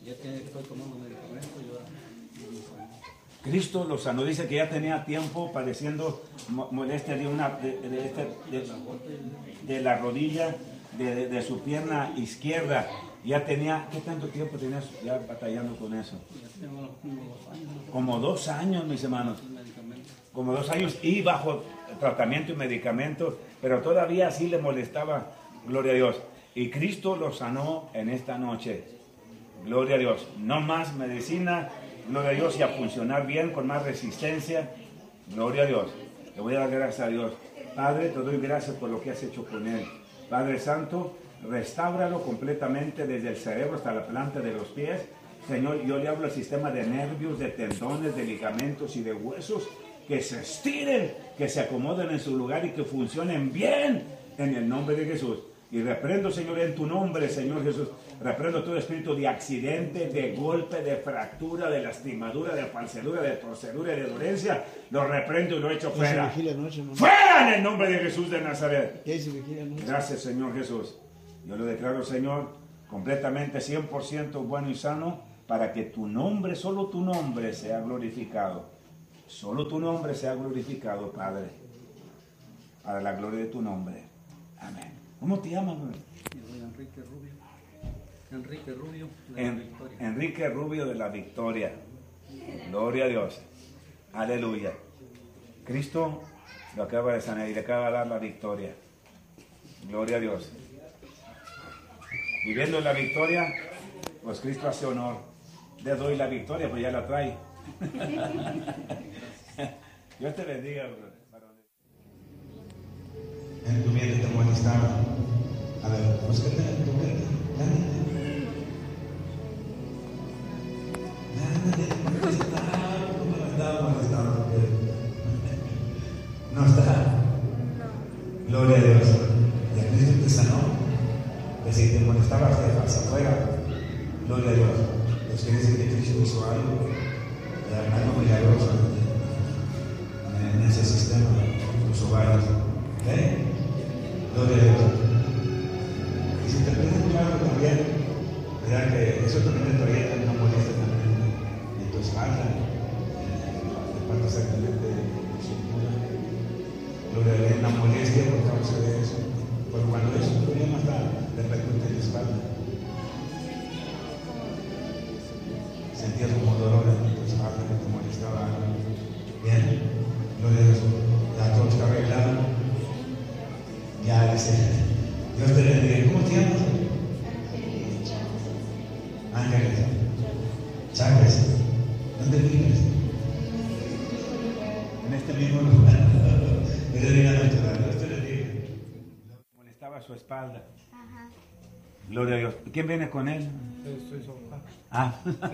ya que estoy tomando medicamentos, yo... Cristo lo sanó, dice que ya tenía tiempo padeciendo molestia de la rodilla, de su pierna izquierda. Ya tenía, ¿qué tanto tiempo tenías ya batallando con eso? Ya tengo como 2 años. Como 2 años, mis hermanos. Como 2 años y bajo tratamiento y medicamentos, pero todavía así le molestaba, gloria a Dios. Y Cristo lo sanó en esta noche, gloria a Dios. No más medicina, gloria a Dios, y a funcionar bien con más resistencia, gloria a Dios. Le voy a dar gracias a Dios. Padre, te doy gracias por lo que has hecho con él. Padre Santo, restáuralo completamente desde el cerebro hasta la planta de los pies. Señor, yo le hablo al sistema de nervios, de tendones, de ligamentos y de huesos, que se estiren, que se acomoden en su lugar y que funcionen bien en el nombre de Jesús. Y reprendo, Señor, en tu nombre, Señor Jesús, reprendo todo espíritu de accidente, de golpe, de fractura, de lastimadura, de falsedura, de torcedura y de dolencia. Lo reprendo y lo echo fuera. ¡Fuera en el nombre de Jesús de Nazaret! Gracias, Señor Jesús. Yo lo declaro, Señor, completamente 100% bueno y sano, para que tu nombre, solo tu nombre, sea glorificado. Solo tu nombre sea glorificado, Padre, para la gloria de tu nombre. Amén. ¿Cómo te llamas, güey? Yo soy Enrique Rubio. Enrique Rubio de la Victoria. Enrique Rubio de la Victoria. Gloria a Dios. Aleluya. Cristo lo acaba de sanar y le acaba de dar la victoria. Gloria a Dios. Viviendo en la victoria, pues Cristo hace honor. Le doy la victoria, pues ya la trae. Dios te bendiga, bro. En tu mente te molestaba. A ver, búscate en tu mente. Nada de molestar, ¿cómo me estaba molestando? No está. Gloria a Dios. Y a Cristo te sanó. Que si te molestabas, te vas afuera. Gloria a Dios. Pues quiere decir que Cristo hizo algo milagroso en ese sistema, en tus hogares. ¿Ok? Gloria a Dios. Y si te pones claro también, verá que eso también todavía no molesta también en tu espalda, te falta exactamente de cintura. Gloria a Dios, la molestia por causa de eso. Porque cuando es un problema está de repente en la espalda. Sentías como dolor en tu espalda que te molestaba. Bien, gloria a Dios. Ya todo está arreglado. Ya dice, Dios te bendiga. ¿Cómo te llamas? Ángeles. Chávez. ¿Dónde vives? En este mismo lugar. Dios te bendiga. Molestaba su espalda. Gloria a Dios. ¿Quién viene con él? Soy su papá. Ah.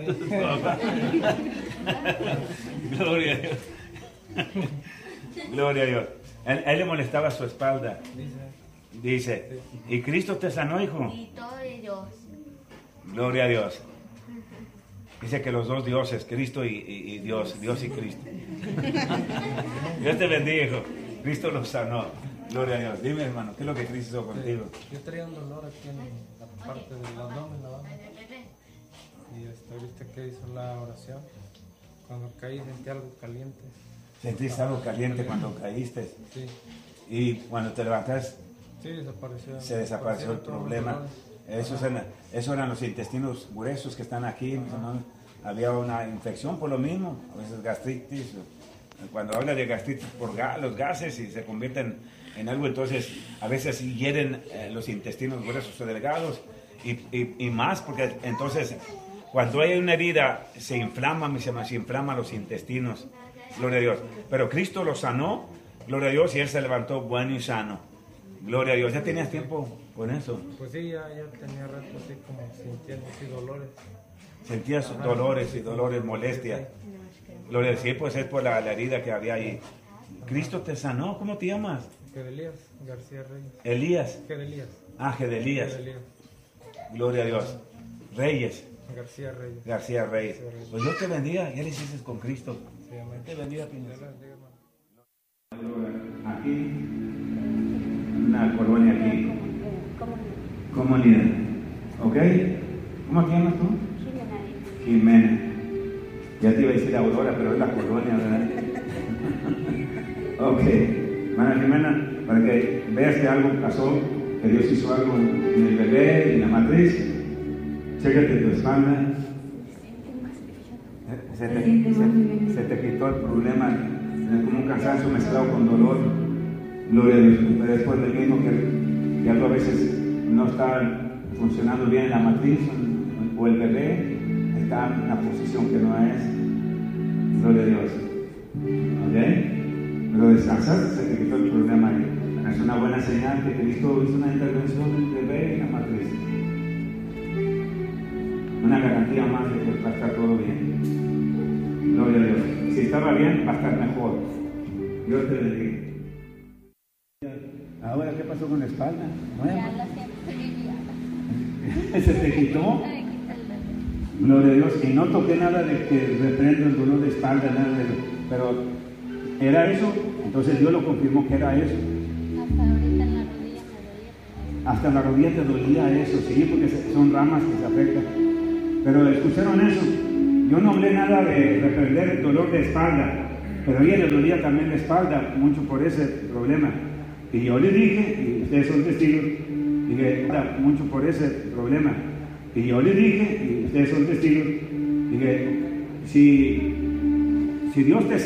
Gloria a Dios. Gloria a Dios. Él le molestaba su espalda. Dice. ¿Y Cristo te sanó, hijo? Y todo de Dios. Gloria a Dios. Dice que los dos dioses, Cristo y Dios, Dios y Cristo. Dios te bendiga, hijo. Cristo los sanó. Gloria a Dios. Dime, hermano, ¿qué es lo que Cristo hizo contigo? Yo traía un dolor aquí en la parte del abdomen, la banda. Y ahorita que hizo la oración, cuando caí sentí algo caliente. ¿Sentiste algo caliente cuando caíste? Sí. Y cuando te levantaste, Sí, desapareció. se desapareció el problema. Eso eran los intestinos gruesos que están aquí. ¿No? Había una infección por lo mismo, a veces gastritis. Cuando habla de gastritis por los gases y se convierten en algo, entonces a veces hieren los intestinos gruesos o delgados y más, porque entonces cuando hay una herida se inflama los intestinos. Gloria a Dios. Pero Cristo lo sanó, gloria a Dios, y él se levantó bueno y sano. Gloria a Dios. ¿Ya tenías tiempo con eso? Pues sí, ya tenía rato así como sintiendo así dolores. Sentías dolores, molestias. Gloria a Dios. Sí, pues es por la herida que había ahí. Cristo te sanó. ¿Cómo te llamas? Gedelías García Reyes. Elías. Gedelías. Ah, Gedelías. Gloria a Dios. Reyes. García Reyes. García Reyes. Pues Dios te bendiga. Ya le hiciste con Cristo. Sí, amén. Te bendiga, Piña. Dios les bendiga, hermano. Aquí, una colonia aquí. Comunidad. ¿Ok? ¿Cómo te llamas tú? Chile, Jimena. Ya te iba a decir Aurora, pero es la colonia, ¿verdad? Ok, hermana Jimena, para que veas que algo pasó, que Dios hizo algo en el bebé y en la matriz, chécate tu espalda. Se te quitó el problema, como un cansancio mezclado con dolor. Gloria a Dios. Pero después del mismo que algo a veces no está funcionando bien en la matriz o el bebé está en una posición que no es. Gloria a Dios. ¿Ok? Pero descansaste, se te quitó el problema ahí. Es una buena señal que Cristo hizo una intervención en el bebé y en la matriz. Una garantía más de que va a estar todo bien. Gloria a Dios. Si estaba bien, va a estar mejor. Dios te bendiga. Ahora, ¿qué pasó con la espalda? Ya la siento. ¿Se te quitó? Gloria a Dios. Y no toqué nada de que reprenda el dolor de espalda, nada de eso. Pero era eso. Entonces Dios lo confirmó que era eso. Hasta ahorita en la rodilla me dolía. Hasta la rodilla te dolía eso, sí, porque son ramas que se afectan. Pero escucharon eso. Yo no hablé nada de reprender el dolor de espalda, pero a ella le dolía también la espalda, mucho por ese problema. Y yo le dije, y ustedes son testigos, dije, mucho por ese problema. Y yo le dije, y ustedes son testigos, dije, si Dios te